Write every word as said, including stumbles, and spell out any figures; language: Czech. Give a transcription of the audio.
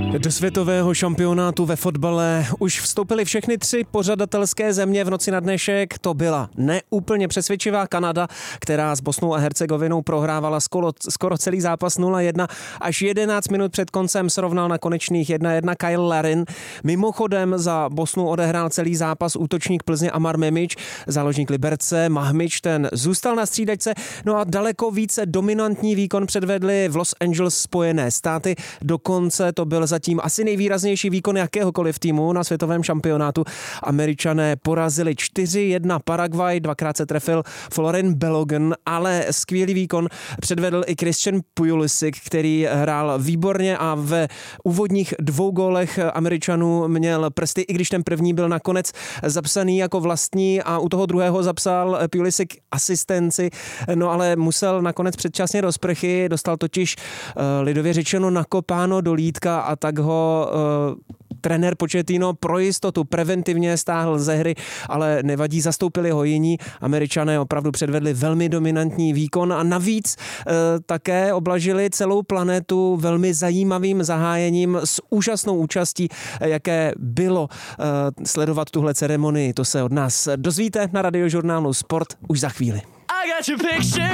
Do světového šampionátu ve fotbale už vstoupily všechny tři pořadatelské země v noci na dnešek. To byla neúplně přesvědčivá Kanada, která s Bosnou a Hercegovinou prohrávala skoro, skoro celý zápas nula jedna. Až jedenáct minut před koncem srovnal na konečných jedna jedna Kyle Larin. Mimochodem za Bosnu odehrál celý zápas útočník Plzně Amar Memič, záložník Liberce Mahmič, ten zůstal na střídačce. No a daleko více dominantní výkon předvedli v Los Angeles Spojené státy. Dokonce to byl zatím asi nejvýraznější výkon jakéhokoliv týmu na světovém šampionátu. Američané porazili čtyři jedna Paraguay, dvakrát se trefil Florin Belogan, ale skvělý výkon předvedl i Christian Pulisic, který hrál výborně a ve úvodních dvou gólech Američanů měl prsty, i když ten první byl nakonec zapsaný jako vlastní a u toho druhého zapsal Pulisic asistenci, no ale musel nakonec předčasně do sprchy, dostal totiž lidově řečeno nakopáno do lítka a tak ho uh, trenér Pochettino pro jistotu preventivně stáhl ze hry, ale nevadí, zastoupili ho jiní. Američané opravdu předvedli velmi dominantní výkon a navíc uh, také oblažili celou planetu velmi zajímavým zahájením s úžasnou účastí, jaké bylo uh, sledovat tuhle ceremonii. To se od nás dozvíte na radiožurnálu Sport už za chvíli. I got your picture.